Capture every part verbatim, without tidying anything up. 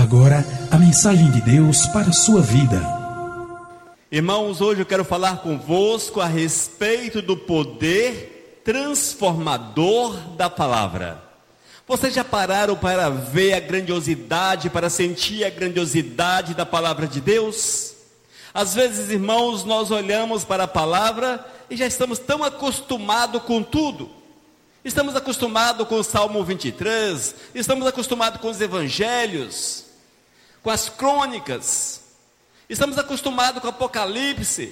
agora a mensagem de Deus para a sua vida. Irmãos, hoje eu quero falar convosco a respeito do poder transformador da palavra. Vocês já pararam para ver a grandiosidade, para sentir a grandiosidade da palavra de Deus? Às vezes, irmãos, nós olhamos para a palavra e já estamos tão acostumados com tudo. Estamos acostumados com o Salmo vinte e três, estamos acostumados com os evangelhos, com as crônicas, estamos acostumados com o Apocalipse.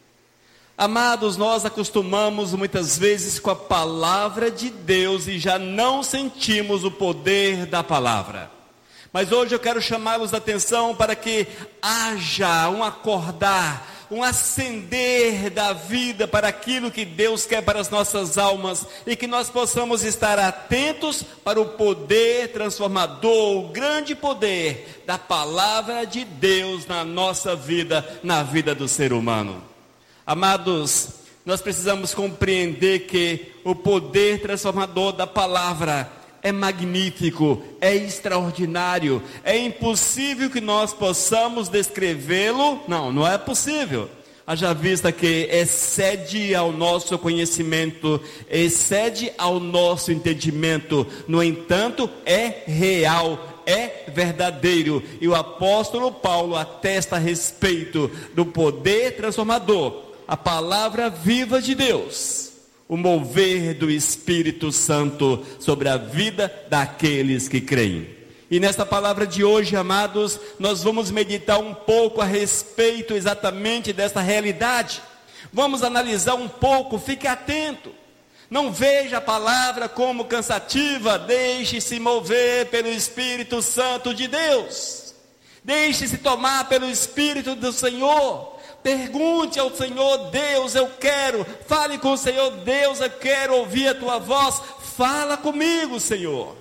Amados, nós acostumamos muitas vezes com a palavra de Deus e já não sentimos o poder da palavra. Mas hoje eu quero chamá-los a atenção para que haja um acordar, um acender da vida para aquilo que Deus quer para as nossas almas e que nós possamos estar atentos para o poder transformador, o grande poder da palavra de Deus na nossa vida, na vida do ser humano. Amados, nós precisamos compreender que o poder transformador da palavra é magnífico, é extraordinário, é impossível que nós possamos descrevê-lo. Não, não é possível. Haja vista que excede ao nosso conhecimento, excede ao nosso entendimento. No entanto, é real, é verdadeiro. E o apóstolo Paulo atesta a respeito do poder transformador, a palavra viva de Deus, o mover do Espírito Santo sobre a vida daqueles que creem. E nesta palavra de hoje, amados, nós vamos meditar um pouco a respeito exatamente desta realidade. Vamos analisar um pouco, fique atento. Não veja a palavra como cansativa, deixe-se mover pelo Espírito Santo de Deus. Deixe-se tomar pelo Espírito do Senhor. Pergunte ao Senhor: Deus, eu quero. Fale com o Senhor: Deus, eu quero ouvir a tua voz. Fala comigo, Senhor.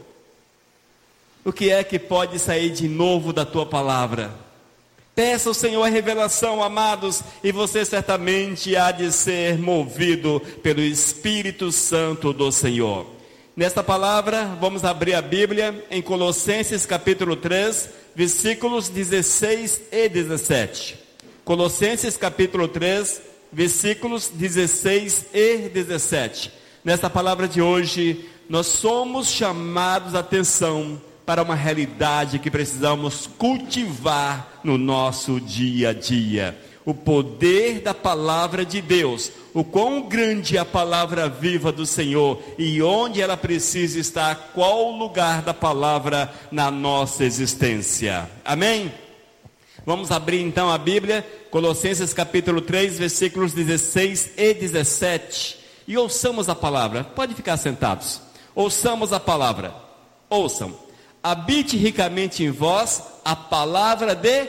O que é que pode sair de novo da tua palavra? Peça ao Senhor a revelação, amados, e você certamente há de ser movido pelo Espírito Santo do Senhor. Nesta palavra, vamos abrir a Bíblia em Colossenses capítulo três, versículos dezesseis e dezessete. Colossenses capítulo três, versículos dezesseis e dezessete. Nesta palavra de hoje, nós somos chamados a atenção para uma realidade que precisamos cultivar no nosso dia a dia. O poder da palavra de Deus, o quão grande é a palavra viva do Senhor e onde ela precisa estar, qual o lugar da palavra na nossa existência. Amém? Vamos abrir então a Bíblia, Colossenses capítulo três, versículos dezesseis e dezessete. E ouçamos a palavra. Pode ficar sentados. Ouçamos a palavra. Ouçam. Habite ricamente em vós a palavra de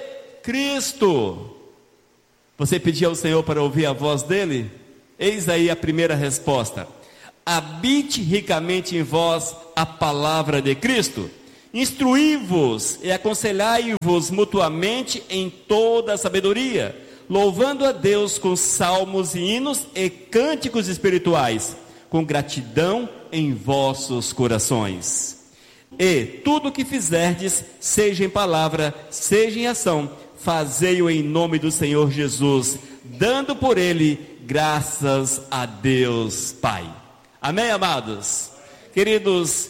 Cristo. Você pediu ao Senhor para ouvir a voz dele? Eis aí a primeira resposta. Habite ricamente em vós a palavra de Cristo. Instruí-vos e aconselhai-vos mutuamente em toda a sabedoria, louvando a Deus com salmos e hinos e cânticos espirituais, com gratidão em vossos corações. E tudo o que fizerdes, seja em palavra, seja em ação, fazei-o em nome do Senhor Jesus, dando por ele graças a Deus Pai. Amém, amados? Queridos,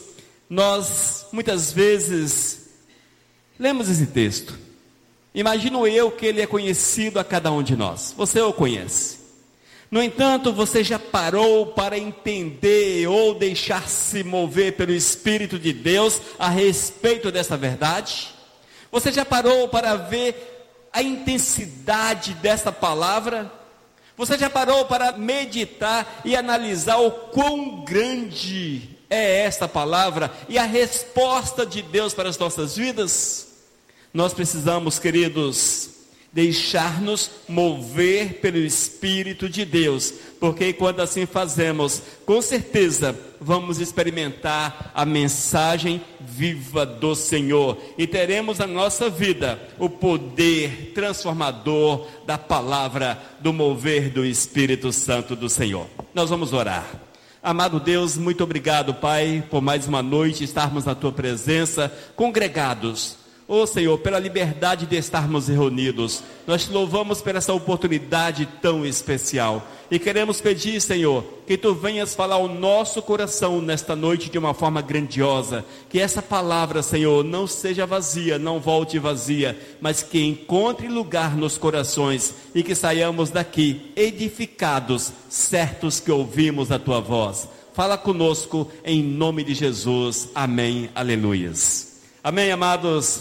nós muitas vezes lemos esse texto. Imagino eu que ele é conhecido a cada um de nós. Você o conhece. No entanto, você já parou para entender ou deixar-se mover pelo Espírito de Deus a respeito dessa verdade? Você já parou para ver a intensidade dessa palavra? Você já parou para meditar e analisar o quão grande é esta palavra e a resposta de Deus para as nossas vidas? Nós precisamos, queridos, deixar-nos mover pelo Espírito de Deus, porque quando assim fazemos, com certeza vamos experimentar a mensagem viva do Senhor e teremos na nossa vida o poder transformador da palavra, do mover do Espírito Santo do Senhor. Nós vamos orar. Amado Deus, muito obrigado, Pai, por mais uma noite estarmos na Tua presença, congregados, Ô Senhor, pela liberdade de estarmos reunidos, nós te louvamos por essa oportunidade tão especial. E queremos pedir, Senhor, que Tu venhas falar ao nosso coração nesta noite de uma forma grandiosa. Que essa palavra, Senhor, não seja vazia, não volte vazia, mas que encontre lugar nos corações e que saiamos daqui edificados, certos que ouvimos a Tua voz. Fala conosco em nome de Jesus. Amém. Aleluias. Amém, amados.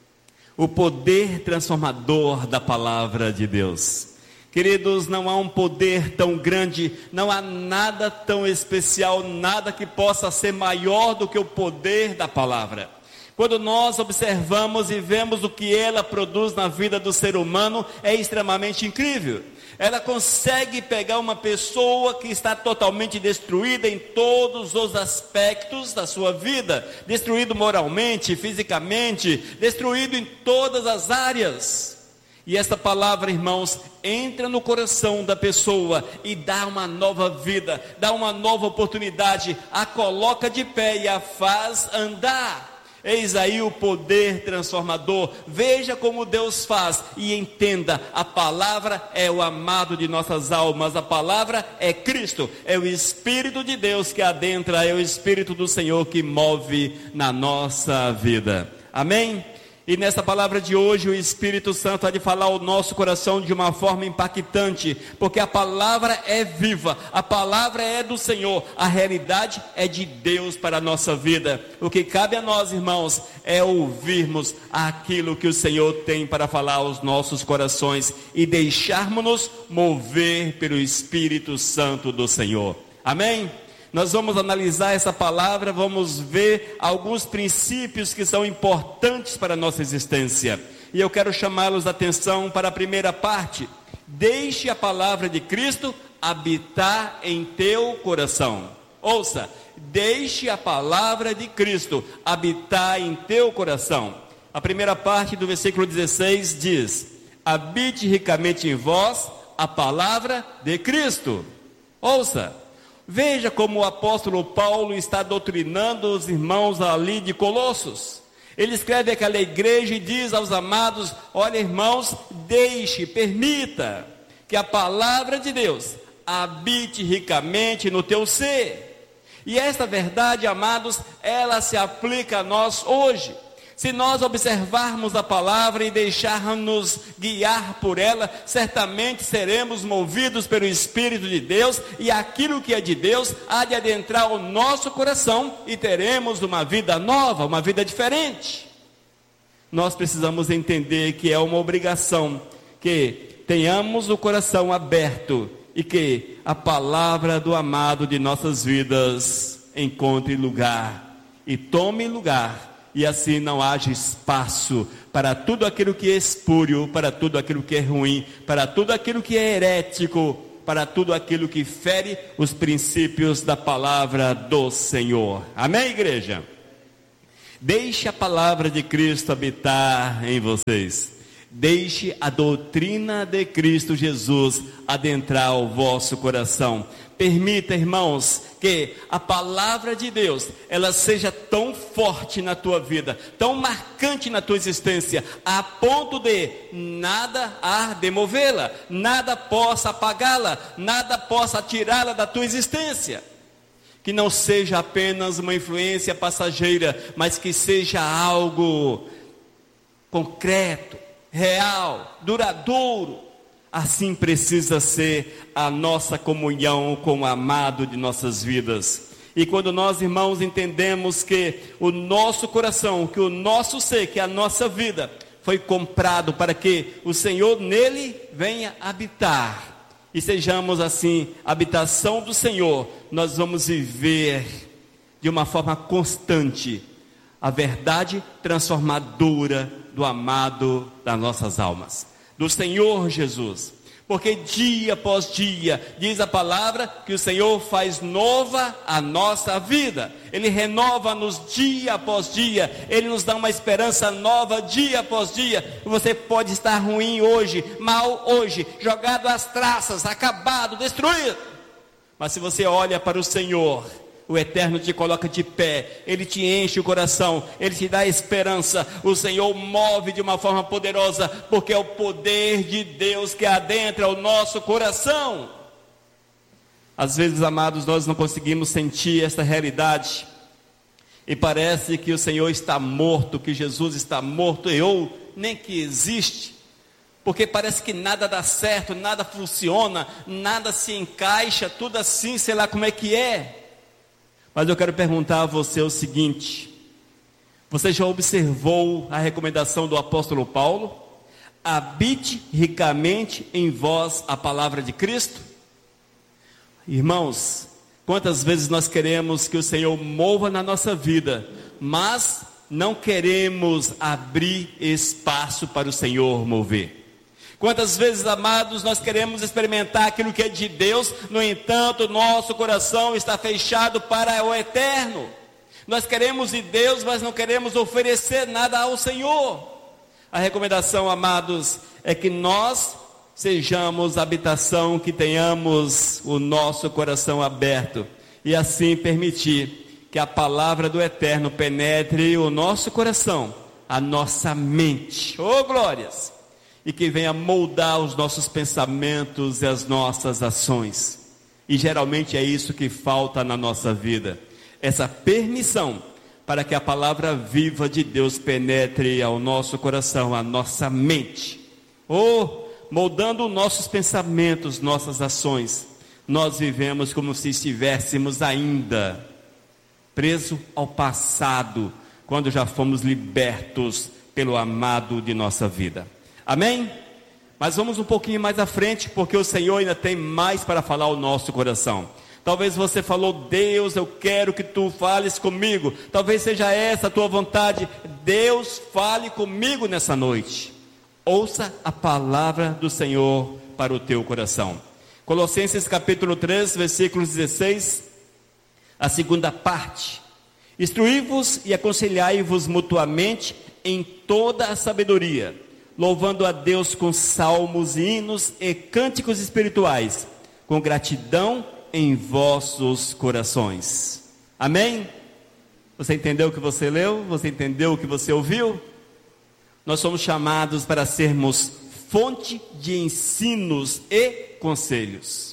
O poder transformador da palavra de Deus. Queridos, não há um poder tão grande, não há nada tão especial, nada que possa ser maior do que o poder da palavra. Quando nós observamos e vemos o que ela produz na vida do ser humano, é extremamente incrível. Ela consegue pegar uma pessoa que está totalmente destruída em todos os aspectos da sua vida, destruído moralmente, fisicamente, destruído em todas as áreas. E esta palavra, irmãos, entra no coração da pessoa e dá uma nova vida, dá uma nova oportunidade, a coloca de pé e a faz andar. Eis aí o poder transformador. Veja como Deus faz e entenda, a palavra é o amado de nossas almas, a palavra é Cristo, é o Espírito de Deus que adentra, é o Espírito do Senhor que move na nossa vida. Amém? E nessa palavra de hoje o Espírito Santo há de falar ao nosso coração de uma forma impactante, porque a palavra é viva, a palavra é do Senhor, a realidade é de Deus para a nossa vida. O que cabe a nós, irmãos, é ouvirmos aquilo que o Senhor tem para falar aos nossos corações e deixarmos-nos mover pelo Espírito Santo do Senhor. Amém? Nós vamos analisar essa palavra, vamos ver alguns princípios que são importantes para a nossa existência. E eu quero chamá-los a atenção para a primeira parte. Deixe a palavra de Cristo habitar em teu coração. Ouça, deixe a palavra de Cristo habitar em teu coração. A primeira parte do versículo dezesseis diz: habite ricamente em vós a palavra de Cristo. Ouça. Veja como o apóstolo Paulo está doutrinando os irmãos ali de Colossos. Ele escreve aquela igreja e diz aos amados: olha, irmãos, deixe, permita que a palavra de Deus habite ricamente no teu ser. E esta verdade, amados, ela se aplica a nós hoje. Se nós observarmos a palavra e deixarmos guiar por ela, certamente seremos movidos pelo Espírito de Deus, e aquilo que é de Deus há de adentrar o nosso coração e teremos uma vida nova, uma vida diferente. Nós precisamos entender que é uma obrigação que tenhamos o coração aberto e que a palavra do amado de nossas vidas encontre lugar e tome lugar. E assim não haja espaço para tudo aquilo que é espúrio, para tudo aquilo que é ruim, para tudo aquilo que é herético, para tudo aquilo que fere os princípios da palavra do Senhor. Amém, igreja? Deixe a palavra de Cristo habitar em vocês. Deixe a doutrina de Cristo Jesus adentrar o vosso coração. Permita, irmãos, que a palavra de Deus, ela seja tão forte na tua vida, tão marcante na tua existência, a ponto de nada há de movê-la, nada possa apagá-la, nada possa tirá-la da tua existência. Que não seja apenas uma influência passageira, mas que seja algo concreto, real, duradouro. Assim precisa ser a nossa comunhão com o amado de nossas vidas. E quando nós, irmãos, entendemos que o nosso coração, que o nosso ser, que a nossa vida foi comprado para que o Senhor nele venha habitar, e sejamos assim, habitação do Senhor, nós vamos viver de uma forma constante a verdade transformadora do amado das nossas almas, do Senhor Jesus. Porque dia após dia, diz a palavra, que o Senhor faz nova a nossa vida. Ele renova-nos dia após dia. Ele nos dá uma esperança nova dia após dia. Você pode estar ruim hoje, mal hoje, jogado às traças, acabado, destruído. Mas se você olha para o Senhor, O Eterno te coloca de pé, Ele te enche o coração, Ele te dá esperança. O Senhor move de uma forma poderosa, porque é o poder de Deus que adentra o nosso coração. Às vezes, amados, nós não conseguimos sentir essa realidade, e parece que o Senhor está morto, que Jesus está morto, ou nem que existe, porque parece que nada dá certo, nada funciona, nada se encaixa, tudo assim, sei lá como é que é. Mas eu quero perguntar a você o seguinte: você já observou a recomendação do apóstolo Paulo? Habite ricamente em vós a palavra de Cristo. Irmãos, quantas vezes nós queremos que o Senhor mova na nossa vida, mas não queremos abrir espaço para o Senhor mover. Quantas vezes, amados, nós queremos experimentar aquilo que é de Deus, no entanto, nosso coração está fechado para o eterno. Nós queremos de Deus, mas não queremos oferecer nada ao Senhor. A recomendação, amados, é que nós sejamos a habitação, que tenhamos o nosso coração aberto, e assim permitir que a palavra do eterno penetre o nosso coração, a nossa mente. Oh, glórias! E que venha moldar os nossos pensamentos e as nossas ações. E geralmente é isso que falta na nossa vida, essa permissão para que a palavra viva de Deus penetre ao nosso coração, à nossa mente. Ou moldando nossos pensamentos, nossas ações, nós vivemos como se estivéssemos ainda presos ao passado, quando já fomos libertos pelo amado de nossa vida. Amém? Mas vamos um pouquinho mais à frente, porque o Senhor ainda tem mais para falar ao nosso coração. Talvez você falou: Deus, eu quero que tu fales comigo. Talvez seja essa a tua vontade. Deus, fale comigo nessa noite. Ouça a palavra do Senhor para o teu coração. Colossenses capítulo três, versículos dezesseis, a segunda parte. Instruí-vos e aconselhai-vos mutuamente em toda a sabedoria, louvando a Deus com salmos, hinos e cânticos espirituais, com gratidão em vossos corações. Amém? Você entendeu o que você leu? Você entendeu o que você ouviu? Nós somos chamados para sermos fonte de ensinos e conselhos.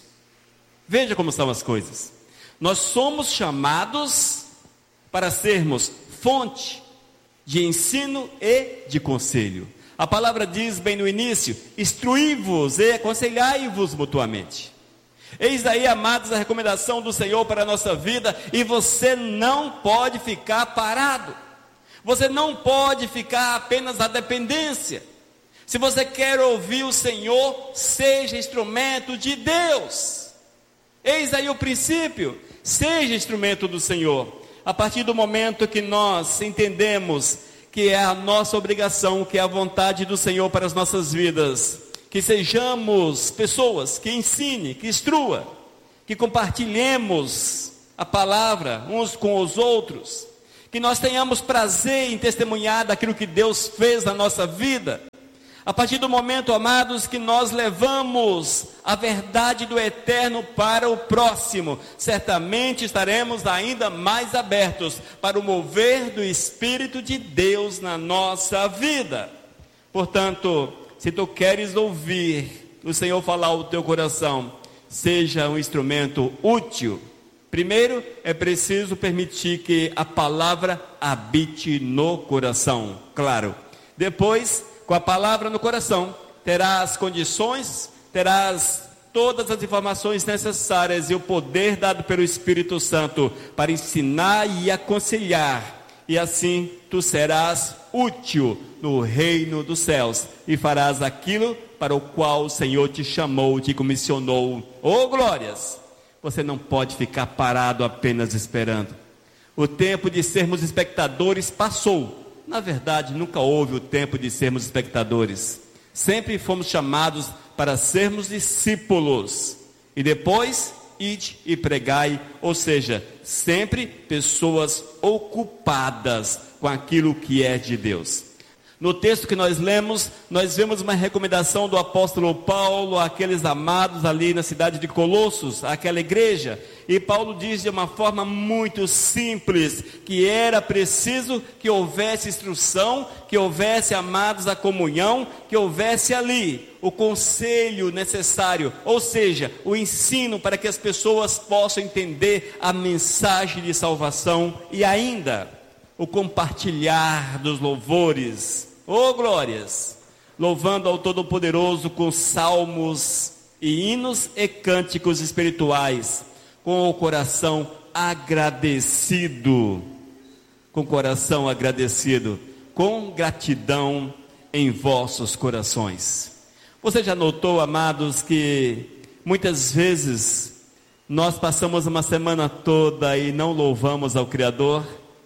Veja como são as coisas. Nós somos chamados para sermos fonte de ensino e de conselho. A palavra diz bem no início: instruí-vos e aconselhai-vos mutuamente. Eis aí, amados, a recomendação do Senhor para a nossa vida, e você não pode ficar parado. Você não pode ficar apenas à dependência. Se você quer ouvir o Senhor, seja instrumento de Deus. Eis aí o princípio: seja instrumento do Senhor. A partir do momento que nós entendemos que é a nossa obrigação, que é a vontade do Senhor para as nossas vidas, que sejamos pessoas que ensine, que instrua, que compartilhemos a palavra uns com os outros, que nós tenhamos prazer em testemunhar daquilo que Deus fez na nossa vida. A partir do momento, amados, que nós levamos a verdade do eterno para o próximo, certamente estaremos ainda mais abertos para o mover do Espírito de Deus na nossa vida. Portanto, se tu queres ouvir o Senhor falar ao teu coração, seja um instrumento útil. Primeiro, é preciso permitir que a palavra habite no coração, claro. Depois, com a palavra no coração, terás condições, terás todas as informações necessárias e o poder dado pelo Espírito Santo para ensinar e aconselhar, e assim tu serás útil no reino dos céus e farás aquilo para o qual o Senhor te chamou, te comissionou. Oh, glórias! Você não pode ficar parado apenas esperando. O tempo de sermos espectadores passou. Na verdade, nunca houve o tempo de sermos espectadores. Sempre fomos chamados para sermos discípulos. E depois, ide e pregai. Ou seja, sempre pessoas ocupadas com aquilo que é de Deus. No texto que nós lemos, nós vemos uma recomendação do apóstolo Paulo àqueles amados ali na cidade de Colossos, àquela igreja. E Paulo diz de uma forma muito simples, que era preciso que houvesse instrução, que houvesse, amados, a comunhão, que houvesse ali o conselho necessário, ou seja, o ensino para que as pessoas possam entender a mensagem de salvação, e ainda o compartilhar dos louvores, oh glórias, louvando ao Todo-Poderoso com salmos e hinos e cânticos espirituais, com o coração agradecido, com o coração agradecido, com gratidão em vossos corações. Você já notou, amados, que muitas vezes nós passamos uma semana toda e não louvamos ao Criador?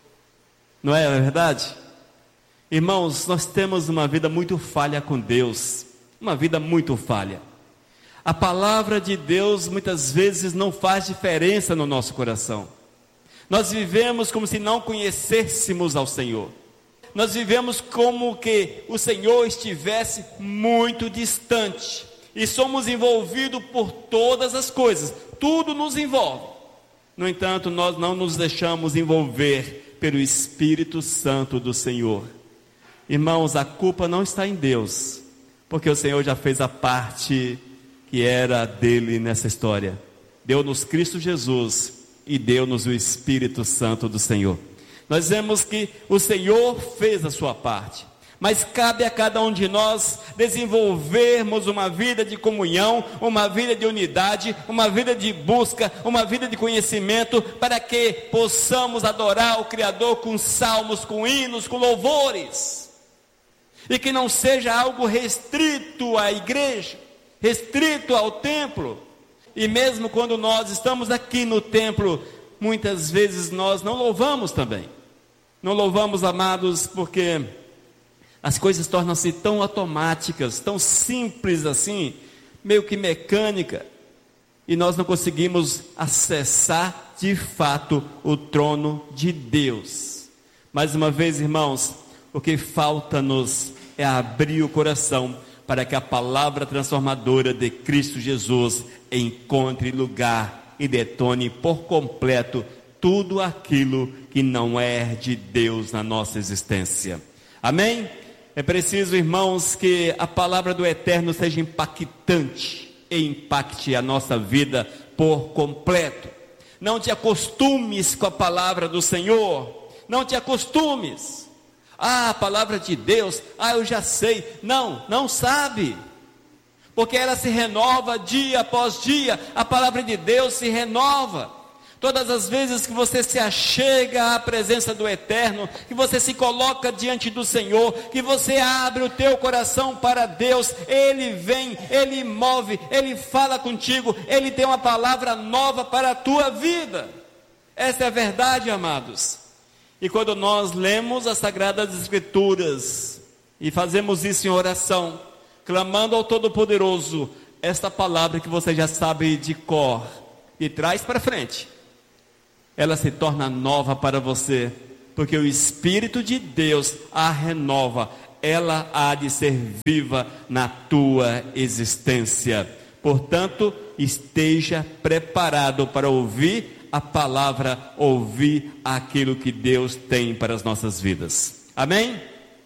Não é verdade? Irmãos, nós temos uma vida muito falha com Deus, uma vida muito falha. A palavra de Deus muitas vezes não faz diferença no nosso coração. Nós vivemos como se não conhecêssemos ao Senhor. Nós vivemos como que o Senhor estivesse muito distante. E somos envolvidos por todas as coisas. Tudo nos envolve. No entanto, nós não nos deixamos envolver pelo Espírito Santo do Senhor. Irmãos, a culpa não está em Deus, porque o Senhor já fez a parte que era dele nessa história. Deu-nos Cristo Jesus e deu-nos o Espírito Santo do Senhor. Nós vemos que o Senhor fez a sua parte, mas cabe a cada um de nós desenvolvermos uma vida de comunhão, uma vida de unidade, uma vida de busca, uma vida de conhecimento, para que possamos adorar o Criador com salmos, com hinos, com louvores, e que não seja algo restrito à igreja, restrito ao templo. E mesmo quando nós estamos aqui no templo, muitas vezes nós não louvamos também. Não louvamos, amados, porque as coisas tornam-se tão automáticas, tão simples assim, meio que mecânica, e nós não conseguimos acessar de fato o trono de Deus. Mais uma vez, irmãos, o que falta-nos é abrir o coração para que a palavra transformadora de Cristo Jesus encontre lugar e detone por completo tudo aquilo que não é de Deus na nossa existência. Amém? É preciso, irmãos, que a palavra do Eterno seja impactante e impacte a nossa vida por completo. Não te acostumes com a palavra do Senhor, não te acostumes. Ah, a palavra de Deus, ah, eu já sei. Não, não sabe, porque ela se renova dia após dia. A palavra de Deus se renova. Todas as vezes que você se achega à presença do Eterno, que você se coloca diante do Senhor, que você abre o teu coração para Deus, Ele vem, Ele move, Ele fala contigo, Ele tem uma palavra nova para a tua vida. Essa é a verdade, amados. E quando nós lemos as Sagradas Escrituras e fazemos isso em oração, clamando ao Todo-Poderoso, esta palavra que você já sabe de cor, de trás para frente, ela se torna nova para você, porque o Espírito de Deus a renova, ela há de ser viva na tua existência. Portanto, esteja preparado para ouvir a palavra, ouvir aquilo que Deus tem para as nossas vidas. Amém?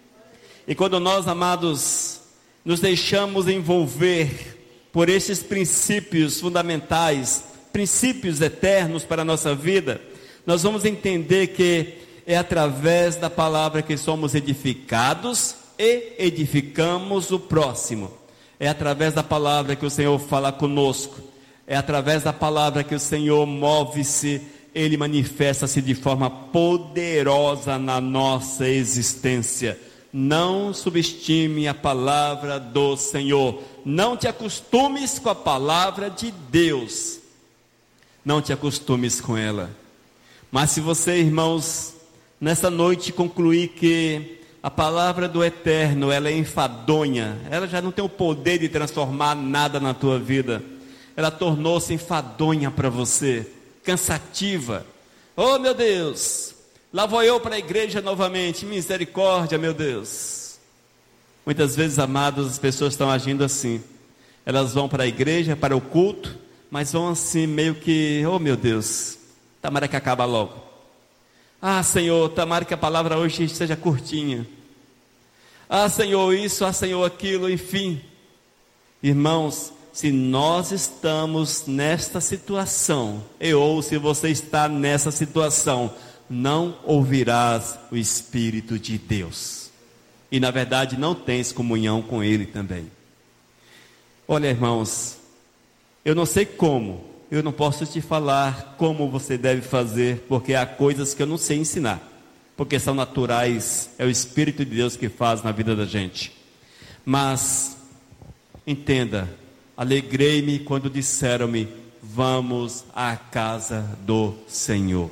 E quando nós, amados, nos deixamos envolver por esses princípios fundamentais, princípios eternos para a nossa vida, nós vamos entender que é através da palavra que somos edificados e edificamos o próximo. É através da palavra que o Senhor fala conosco. É através da palavra que o Senhor move-se, Ele manifesta-se de forma poderosa na nossa existência. Não subestime a palavra do Senhor. Não te acostumes com a palavra de Deus. Não te acostumes com ela. Mas se você, irmãos, nessa noite concluir que a palavra do Eterno, ela é enfadonha, ela já não tem o poder de transformar nada na tua vida, ela tornou-se enfadonha para você, cansativa. Oh meu Deus, lá vou eu para a igreja novamente, misericórdia, meu Deus. Muitas vezes, amados, as pessoas estão agindo assim. Elas vão para a igreja, para o culto, mas vão assim meio que, oh meu Deus, tomara que acaba logo. Ah, Senhor, tomara que a palavra hoje seja curtinha. Ah, Senhor, isso, ah, Senhor, aquilo, enfim. Irmãos, se nós estamos nesta situação, e ou se você está nessa situação, não ouvirás o Espírito de Deus. E na verdade não tens comunhão com Ele também. Olha, irmãos, eu não sei como, eu não posso te falar como você deve fazer, porque há coisas que eu não sei ensinar, porque são naturais, é o Espírito de Deus que faz na vida da gente. Mas, entenda, alegrei-me quando disseram-me, vamos à casa do Senhor.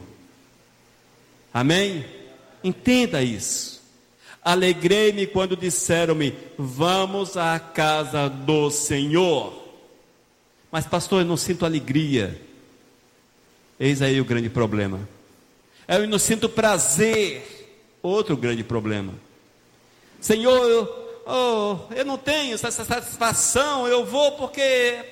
Amém? Entenda isso. Alegrei-me quando disseram-me, vamos à casa do Senhor. Mas pastor, eu não sinto alegria. Eis aí o grande problema. Eu não sinto prazer. Outro grande problema. Senhor, eu, oh, eu não tenho essa satisfação, eu vou porque...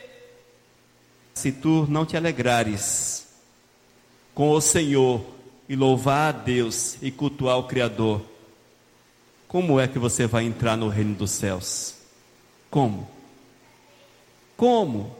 Se tu não te alegrares com o Senhor e louvar a Deus e cultuar o Criador, como é que você vai entrar no reino dos céus? Como? Como?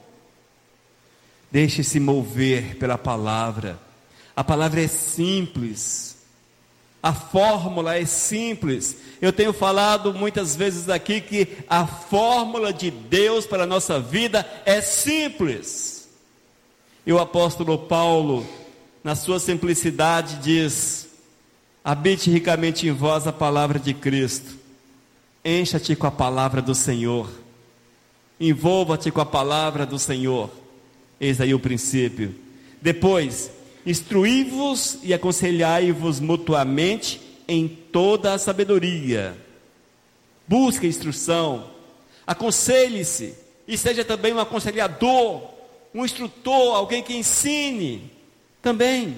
Deixe-se mover pela palavra. A palavra é simples. A fórmula é simples. Eu tenho falado muitas vezes aqui que a fórmula de Deus para a nossa vida é simples. E o apóstolo Paulo, na sua simplicidade, diz: habite ricamente em vós a palavra de Cristo. Encha-te com a palavra do Senhor. Envolva-te com a palavra do Senhor. Eis aí o princípio. Depois, instruí-vos e aconselhai-vos mutuamente em toda a sabedoria. Busque instrução, aconselhe-se e seja também um aconselhador, um instrutor, alguém que ensine também.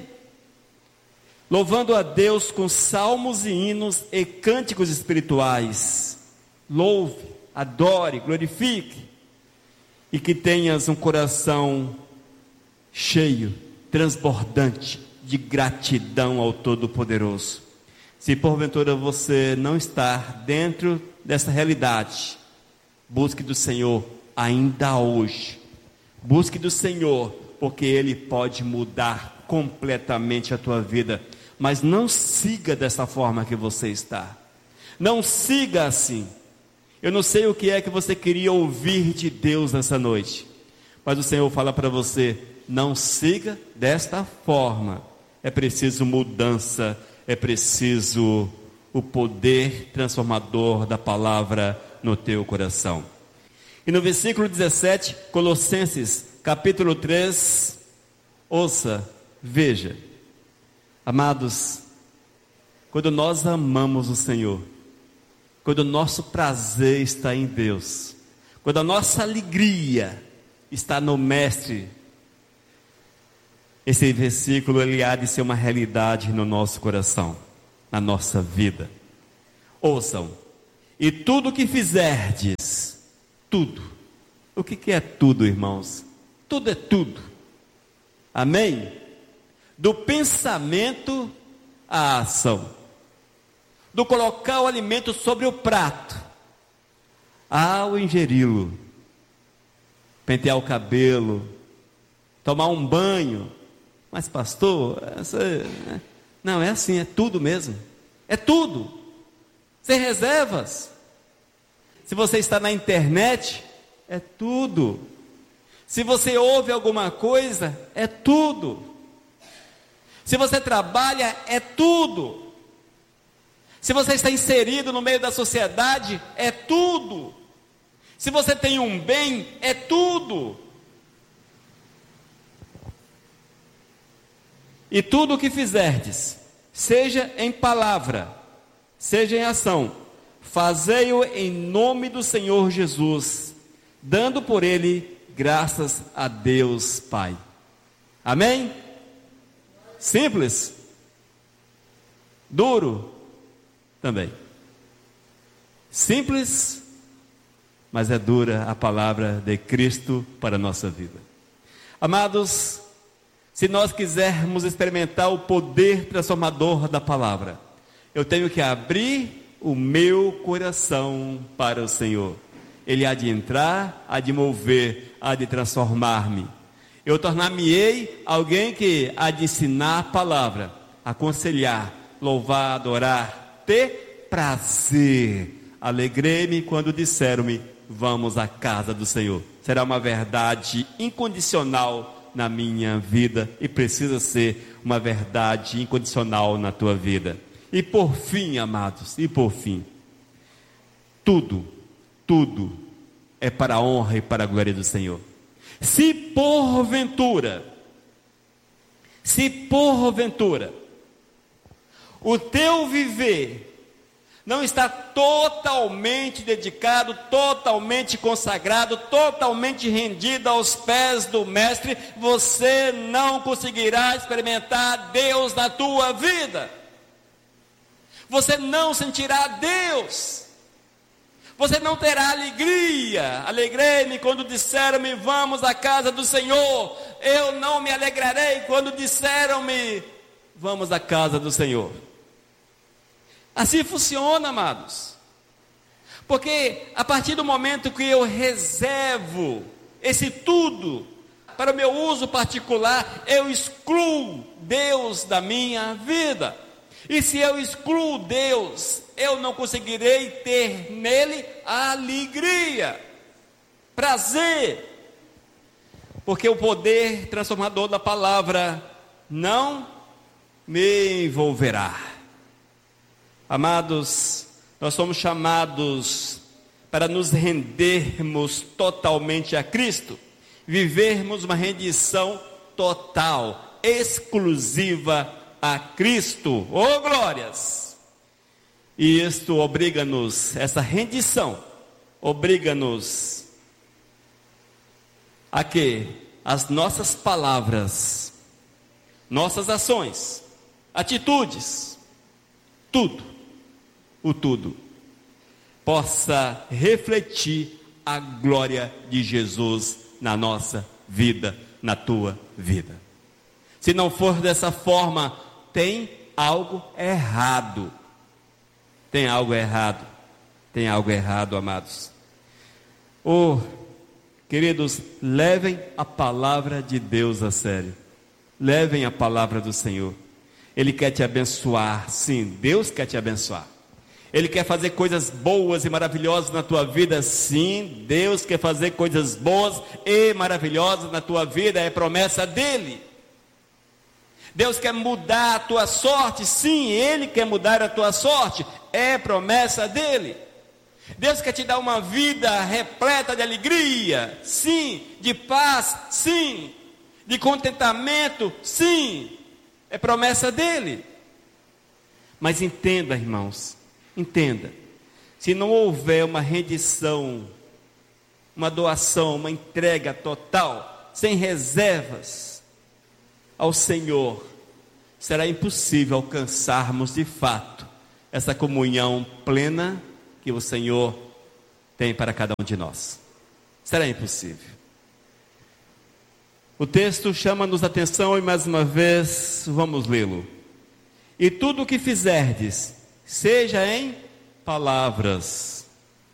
Louvando a Deus com salmos e hinos e cânticos espirituais. Louve, adore, glorifique. E que tenhas um coração cheio, transbordante de gratidão ao Todo-Poderoso. Se porventura você não está dentro dessa realidade, busque do Senhor ainda hoje. Busque do Senhor, porque Ele pode mudar completamente a tua vida. Mas não siga dessa forma que você está. Não siga assim. Eu não sei o que é que você queria ouvir de Deus nessa noite, mas o Senhor fala para você: não siga desta forma. É preciso mudança, é preciso o poder transformador da palavra no teu coração. E no versículo dezessete, Colossenses capítulo três, ouça, veja, amados, quando nós amamos o Senhor, quando o nosso prazer está em Deus, quando a nossa alegria está no Mestre, esse versículo ele há de ser uma realidade no nosso coração, na nossa vida. Ouçam, e tudo que fizerdes, tudo, o que, que é tudo, irmãos? Tudo é tudo, amém? Do pensamento à ação, do colocar o alimento sobre o prato, ao ingeri-lo, pentear o cabelo, tomar um banho. Mas pastor, essa, não, é assim, é tudo mesmo, é tudo, sem reservas. Se você está na internet, é tudo. Se você ouve alguma coisa, é tudo. Se você trabalha, é tudo. Se você está inserido no meio da sociedade, é tudo. Se você tem um bem, é tudo. E tudo o que fizerdes, seja em palavra, seja em ação, fazei-o em nome do Senhor Jesus, dando por ele graças a Deus Pai. Amém? Simples? Duro? Também. Simples, mas é dura a palavra de Cristo para a nossa vida. Amados, se nós quisermos experimentar o poder transformador da palavra, eu tenho que abrir o meu coração para o Senhor. Ele há de entrar, há de mover, há de transformar-me. Eu tornar-me-ei alguém que há de ensinar a palavra, aconselhar, louvar, adorar, ter prazer. Alegrei-me quando disseram-me, vamos à casa do Senhor. Será uma verdade incondicional na minha vida e precisa ser uma verdade incondicional na tua vida. E por fim, amados, e por fim, tudo, tudo é para a honra e para a glória do Senhor. Se porventura, se porventura, o teu viver não está totalmente dedicado, totalmente consagrado, totalmente rendido aos pés do Mestre, você não conseguirá experimentar Deus na tua vida. Você não sentirá Deus. Você não terá alegria. Alegrei-me quando disseram-me, vamos à casa do Senhor. Eu não me alegrarei quando disseram-me, vamos à casa do Senhor. Assim funciona, amados. Porque a partir do momento que eu reservo esse tudo para o meu uso particular, eu excluo Deus da minha vida. E se eu excluo Deus, eu não conseguirei ter nele alegria, prazer. Porque o poder transformador da palavra não me envolverá. Amados, nós somos chamados para nos rendermos totalmente a Cristo, vivermos uma rendição total, exclusiva a Cristo. Oh glórias! E isto obriga-nos, essa rendição, obriga-nos a que as nossas palavras, nossas ações, atitudes, tudo, o tudo, possa refletir a glória de Jesus na nossa vida, na tua vida. Se não for dessa forma, tem algo errado. Tem algo errado. Tem algo errado, amados. Oh, queridos, levem a palavra de Deus a sério. Levem a palavra do Senhor. Ele quer te abençoar, sim, Deus quer te abençoar. Ele quer fazer coisas boas e maravilhosas na tua vida, sim, Deus quer fazer coisas boas e maravilhosas na tua vida, é promessa dele. Deus quer mudar a tua sorte, sim, Ele quer mudar a tua sorte, é promessa dele. Deus quer te dar uma vida repleta de alegria, sim, de paz, sim, de contentamento, sim, é promessa dele. Mas entenda, irmãos, entenda, se não houver uma rendição, uma doação, uma entrega total, sem reservas ao Senhor, será impossível alcançarmos de fato essa comunhão plena que o Senhor tem para cada um de nós. Será impossível. O texto chama-nos a atenção e mais uma vez vamos lê-lo. E tudo o que fizerdes, seja em palavras,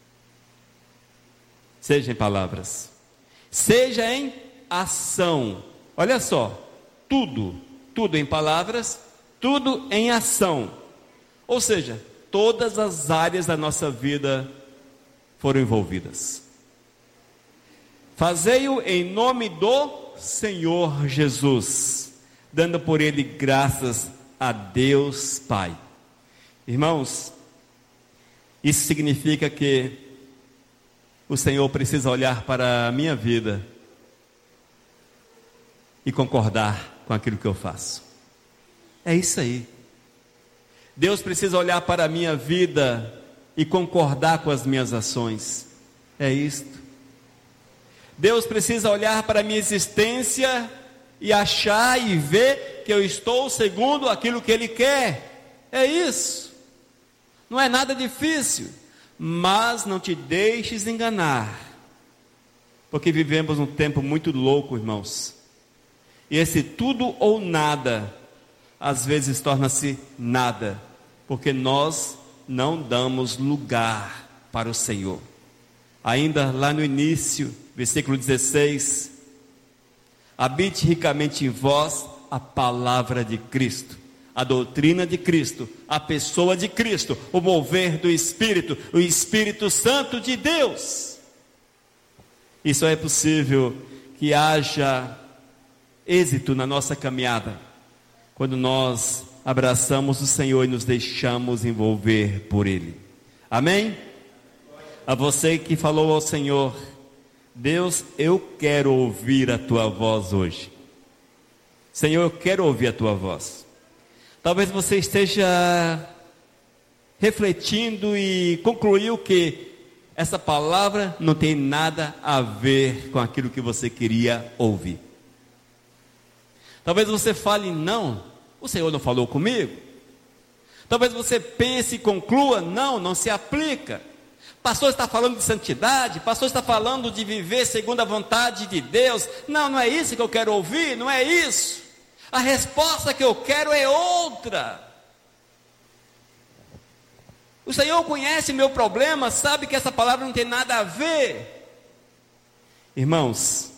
seja em palavras, seja em ação. Olha só, tudo, tudo em palavras, tudo em ação. Ou seja, todas as áreas da nossa vida foram envolvidas. Fazei-o em nome do Senhor Jesus, dando por ele graças a Deus Pai. Irmãos, isso significa que o Senhor precisa olhar para a minha vida e concordar com aquilo que eu faço. É isso aí. Deus precisa olhar para a minha vida e concordar com as minhas ações. É isto. Deus precisa olhar para a minha existência e achar e ver que eu estou segundo aquilo que Ele quer. É isso. Não é nada difícil. Mas não te deixes enganar, porque vivemos um tempo muito louco, irmãos. E esse tudo ou nada, às vezes torna-se nada, porque nós não damos lugar para o Senhor. Ainda lá no início, versículo dezesseis, habite ricamente em vós a palavra de Cristo, a doutrina de Cristo, a pessoa de Cristo, o mover do Espírito, o Espírito Santo de Deus. Isso é possível que haja êxito na nossa caminhada, quando nós abraçamos o Senhor e nos deixamos envolver por Ele. Amém? A você que falou ao Senhor: Deus, eu quero ouvir a Tua voz hoje. Senhor, eu quero ouvir a Tua voz. Talvez você esteja refletindo e concluiu que essa palavra não tem nada a ver com aquilo que você queria ouvir. Talvez você fale: não, o Senhor não falou comigo. Talvez você pense e conclua: não, não se aplica. Pastor está falando de santidade, pastor está falando de viver segundo a vontade de Deus. Não, não é isso que eu quero ouvir, não é isso. A resposta que eu quero é outra. O Senhor conhece meu problema, sabe que essa palavra não tem nada a ver. Irmãos,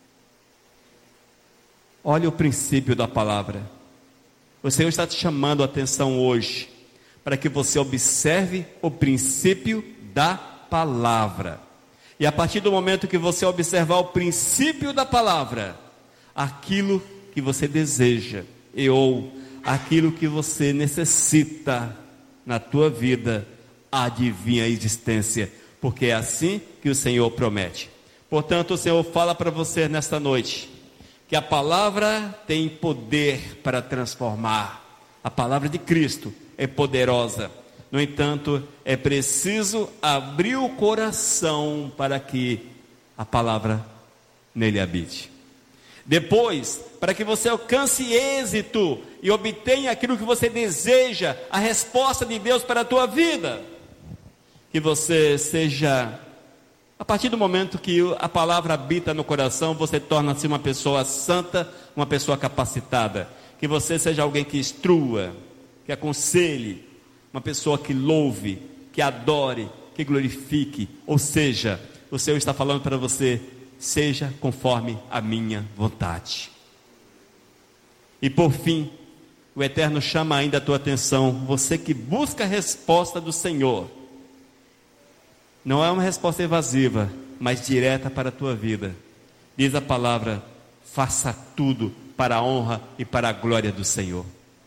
olha o princípio da palavra. O Senhor está te chamando a atenção hoje, para que você observe o princípio da palavra. E a partir do momento que você observar o princípio da palavra, aquilo que você deseja, e ou aquilo que você necessita na tua vida, adivinha a existência, porque é assim que o Senhor promete. Portanto, o Senhor fala para você nesta noite, que a palavra tem poder para transformar. A palavra de Cristo é poderosa. No entanto, é preciso abrir o coração para que a palavra nele habite. Depois, para que você alcance êxito e obtenha aquilo que você deseja, a resposta de Deus para a tua vida, que você seja, a partir do momento que a palavra habita no coração, você torna-se uma pessoa santa, uma pessoa capacitada. Que você seja alguém que instrua, que aconselhe, uma pessoa que louve, que adore, que glorifique. Ou seja, o Senhor está falando para você: seja conforme a minha vontade. E por fim, o Eterno chama ainda a tua atenção, você que busca a resposta do Senhor. Não é uma resposta evasiva, mas direta para a tua vida. Diz a palavra: faça tudo para a honra e para a glória do Senhor.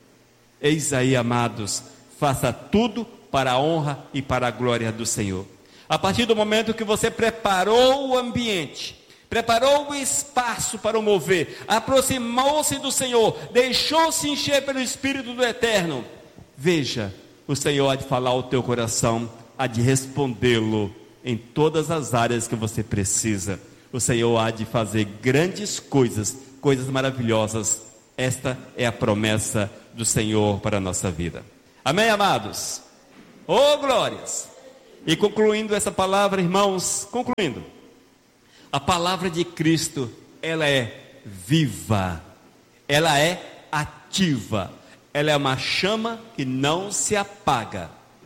Eis aí, amados, faça tudo para a honra e para a glória do Senhor. A partir do momento que você preparou o ambiente, preparou o espaço para o mover, aproximou-se do Senhor, deixou-se encher pelo Espírito do Eterno, veja, o Senhor há de falar ao teu coração, há de respondê-lo em todas as áreas que você precisa. O Senhor há de fazer grandes coisas, coisas maravilhosas. Esta é a promessa do Senhor para a nossa vida. Amém, amados? Oh, glórias! E concluindo essa palavra, irmãos, concluindo, a palavra de Cristo, ela é viva, ela é ativa, ela é uma chama que não se apaga,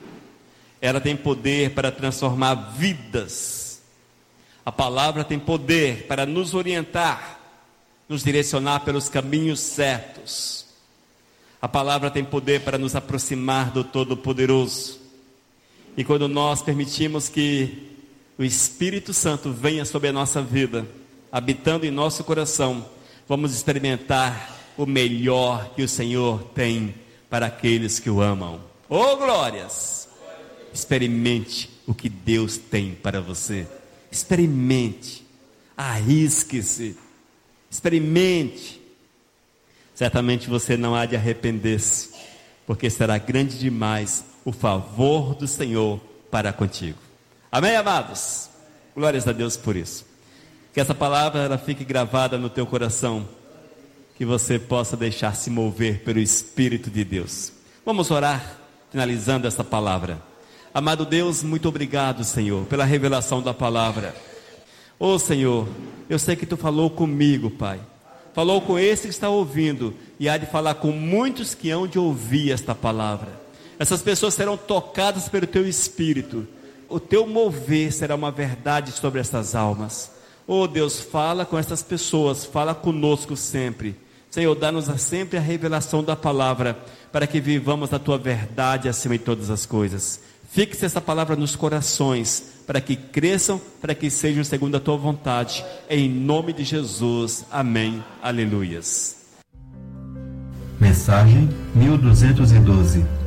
ela tem poder para transformar vidas. A palavra tem poder para nos orientar, nos direcionar pelos caminhos certos. A palavra tem poder para nos aproximar do Todo-Poderoso. E quando nós permitimos que o Espírito Santo venha sobre a nossa vida, habitando em nosso coração, vamos experimentar o melhor que o Senhor tem para aqueles que o amam. Oh, glórias! Experimente o que Deus tem para você. Experimente, arrisque-se, experimente. Certamente você não há de arrepender-se, porque será grande demais o favor do Senhor para contigo. Amém, amados? Glórias a Deus por isso. Que essa palavra ela fique gravada no teu coração, que você possa deixar-se mover pelo Espírito de Deus. Vamos orar, finalizando essa palavra. Amado Deus, muito obrigado, Senhor, pela revelação da palavra. Ô Senhor, eu sei que Tu falou comigo, Pai. falou com esse que está ouvindo, e há de falar com muitos que hão de ouvir esta palavra. Essas pessoas serão tocadas pelo teu Espírito. O teu mover será uma verdade sobre essas almas. Oh Deus, fala com essas pessoas, fala conosco sempre. Senhor, dá-nos sempre a revelação da palavra, para que vivamos a tua verdade acima de todas as coisas. Fixe essa palavra nos corações, para que cresçam, para que sejam segundo a tua vontade. Em nome de Jesus. Amém. Aleluias. Mensagem mil duzentos e doze.